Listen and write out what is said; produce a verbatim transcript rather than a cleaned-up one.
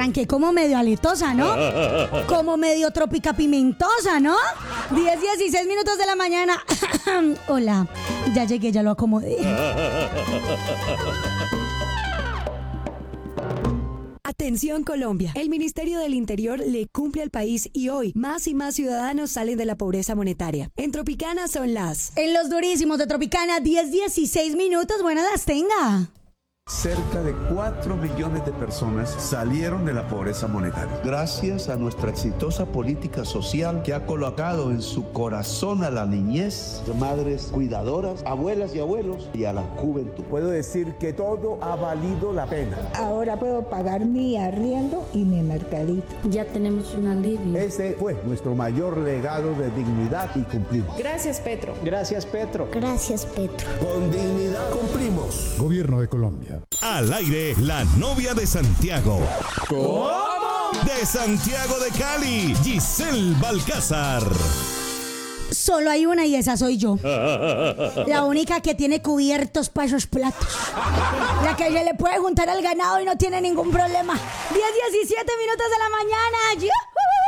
arranqué como medio aletosa, ¿no? Como medio trópica pimentosa, ¿no? diez, dieciséis minutos de la mañana. Hola, ya llegué, ya lo acomodé. Atención Colombia, el Ministerio del Interior le cumple al país y hoy más y más ciudadanos salen de la pobreza monetaria. En Tropicana son las... En los durísimos de Tropicana, diez, dieciséis minutos, buenas las tenga. Cerca de cuatro millones de personas salieron de la pobreza monetaria. Gracias a nuestra exitosa política social que ha colocado en su corazón a la niñez, madres cuidadoras, abuelas y abuelos y a la juventud. Puedo decir que todo ha valido la pena. Ahora puedo pagar mi arriendo y mi mercadito. Ya tenemos un alivio. Ese fue nuestro mayor legado de dignidad y cumplimos. Gracias, Petro. Gracias, Petro. Gracias, Petro. Con dignidad cumplimos. Gobierno de Colombia. Al aire, la novia de Santiago. ¿Cómo? De Santiago de Cali, Giselle Balcázar. Solo hay una y esa soy yo. La única que tiene cubiertos para esos platos. La que se le puede juntar al ganado y no tiene ningún problema. diez, diecisiete minutos de la mañana. ¿Yo?